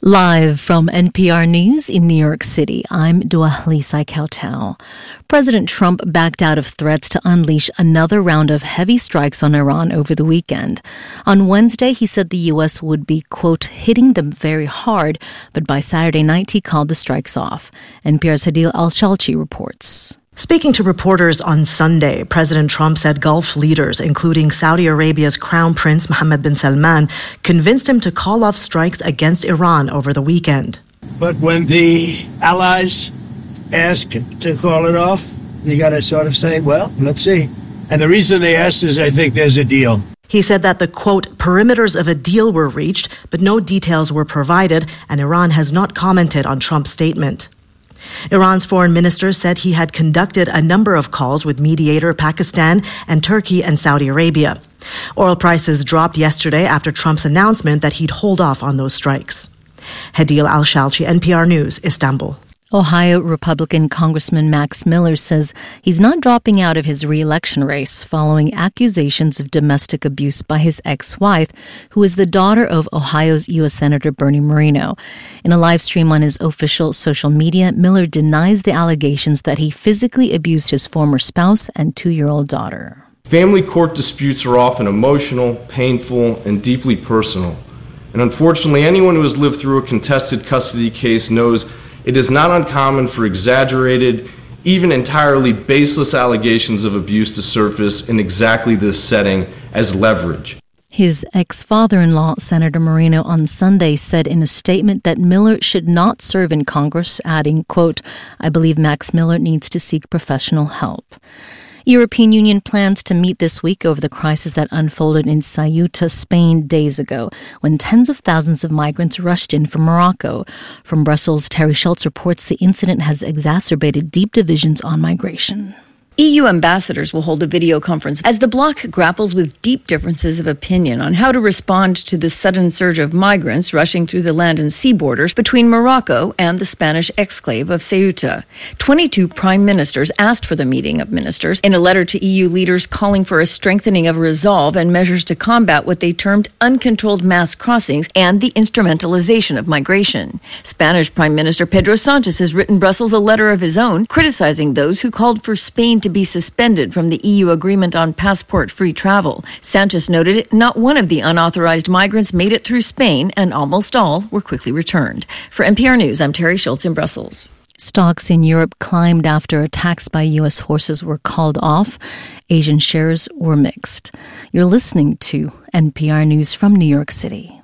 Live from NPR News in New York City, I'm Dua Lisai Kautau. President Trump backed out of threats to unleash another round of heavy strikes on Iran over the weekend. On Wednesday, he said the U.S. would be, quote, hitting them very hard, but by Saturday night, he called the strikes off. NPR's Hadil Al-Shalchi reports. Speaking to reporters on Sunday, President Trump said Gulf leaders, including Saudi Arabia's Crown Prince Mohammed bin Salman, convinced him to call off strikes against Iran over the weekend. But when the allies ask to call it off, you got to sort of say, well, let's see. And the reason they asked is I think there's a deal. He said that the, quote, perimeters of a deal were reached, but no details were provided, and Iran has not commented on Trump's statement. Iran's foreign minister said he had conducted a number of calls with mediator Pakistan and Turkey and Saudi Arabia. Oil prices dropped yesterday after Trump's announcement that he'd hold off on those strikes. Hadil Al-Shalchi, NPR News, Istanbul. Ohio Republican Congressman Max Miller says he's not dropping out of his re-election race following accusations of domestic abuse by his ex-wife, who is the daughter of Ohio's U.S. Senator Bernie Moreno. In a live stream on his official social media, Miller denies the allegations that he physically abused his former spouse and 2-year-old daughter. Family court disputes are often emotional, painful, and deeply personal. And unfortunately, anyone who has lived through a contested custody case knows it is not uncommon for exaggerated, even entirely baseless allegations of abuse to surface in exactly this setting as leverage. His ex-father-in-law, Senator Moreno, on Sunday said in a statement that Miller should not serve in Congress, adding, quote, I believe Max Miller needs to seek professional help. European Union plans to meet this week over the crisis that unfolded in Ceuta, Spain, days ago, when tens of thousands of migrants rushed in from Morocco. From Brussels, Terry Schultz reports the incident has exacerbated deep divisions on migration. EU ambassadors will hold a video conference as the bloc grapples with deep differences of opinion on how to respond to the sudden surge of migrants rushing through the land and sea borders between Morocco and the Spanish exclave of Ceuta. 22 prime ministers asked for the meeting of ministers in a letter to EU leaders calling for a strengthening of resolve and measures to combat what they termed uncontrolled mass crossings and the instrumentalization of migration. Spanish Prime Minister Pedro Sanchez has written Brussels a letter of his own criticizing those who called for Spain to be suspended from the EU agreement on passport-free travel. Sanchez noted not one of the unauthorized migrants made it through Spain, and almost all were quickly returned. For NPR News, I'm Terry Schultz in Brussels. Stocks in Europe climbed after attacks by U.S. forces were called off. Asian shares were mixed. You're listening to NPR News from New York City.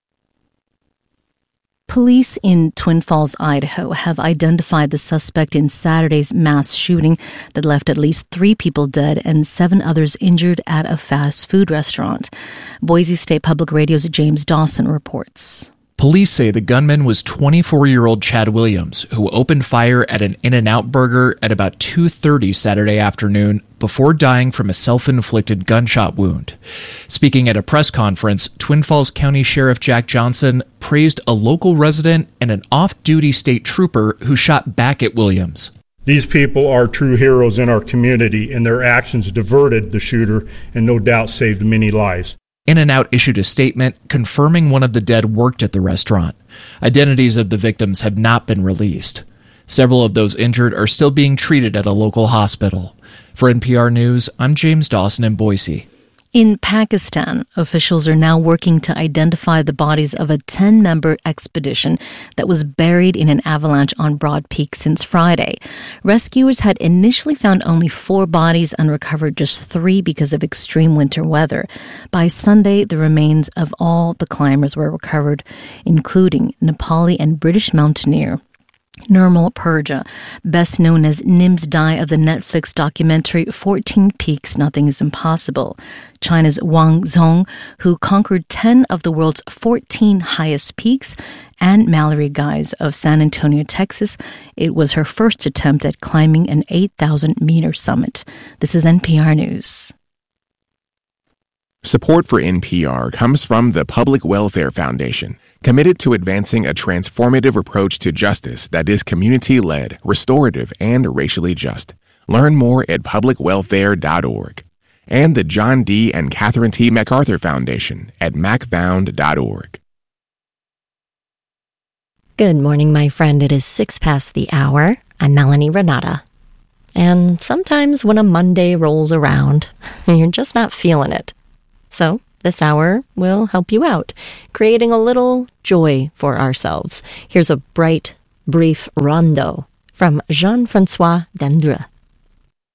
Police in Twin Falls, Idaho, have identified the suspect in Saturday's mass shooting that left at least 3 people dead and 7 others injured at a fast food restaurant. Boise State Public Radio's James Dawson reports. Police say the gunman was 24-year-old Chad Williams, who opened fire at an In-N-Out Burger at about 2:30 Saturday afternoon before dying from a self-inflicted gunshot wound. Speaking at a press conference, Twin Falls County Sheriff Jack Johnson praised a local resident and an off-duty state trooper who shot back at Williams. These people are true heroes in our community, and their actions diverted the shooter and no doubt saved many lives. In-N-Out issued a statement confirming one of the dead worked at the restaurant. Identities of the victims have not been released. Several of those injured are still being treated at a local hospital. For NPR News, I'm James Dawson in Boise. In Pakistan, officials are now working to identify the bodies of a 10-member expedition that was buried in an avalanche on Broad Peak since Friday. Rescuers had initially found only 4 bodies and recovered just 3 because of extreme winter weather. By Sunday, the remains of all the climbers were recovered, including Nepali and British mountaineer Nirmal Purja, best known as Nim's Dai of the Netflix documentary 14 Peaks, Nothing is Impossible. China's Wang Zhong, who conquered 10 of the world's 14 highest peaks, and Mallory Guise of San Antonio, Texas. It was her first attempt at climbing an 8,000-meter summit. This is NPR News. Support for NPR comes from the Public Welfare Foundation, committed to advancing a transformative approach to justice that is community-led, restorative, and racially just. Learn more at publicwelfare.org. And the John D. and Catherine T. MacArthur Foundation at macfound.org. Good morning, my friend. It is 6 past the hour. I'm Melanie Renata. And sometimes when a Monday rolls around, you're just not feeling it. So this hour will help you out, creating a little joy for ourselves. Here's a bright, brief rondo from Jean-François Dendreux.